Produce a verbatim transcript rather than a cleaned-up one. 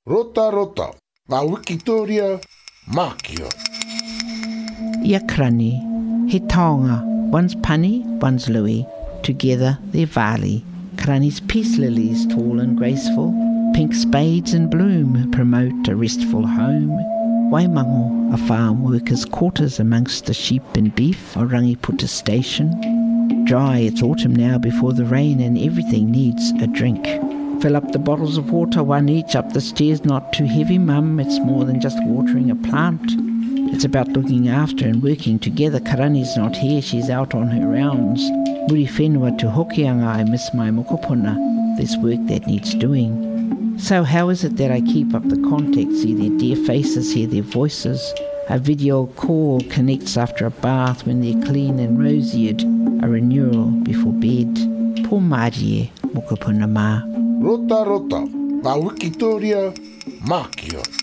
Rota rota, wa Wikitoria, Makio. Ia krani, he taonga, one's Pani, one's Louis, together they're Vali. Krani's peace lilies, tall and graceful, pink spades in bloom promote a restful home. Waimango, a farm worker's quarters amongst the sheep and beef, or Rangiputa station. Dry, it's autumn now before the rain and everything needs a drink. Fill up the bottles of water, one each, up the stairs, not too heavy, mum, it's more than just watering a plant. It's about looking after and working together. Karani's not here, she's out on her rounds. Muri whenua to hokianga, I miss my mokopuna. There's work that needs doing. So how is it that I keep up the contact, see their dear faces, hear their voices? A video call connects after a bath when they're clean and rosiered. A renewal before bed. Po marie, mokopuna ma. Rota rota, wa Wikitoria, Makio.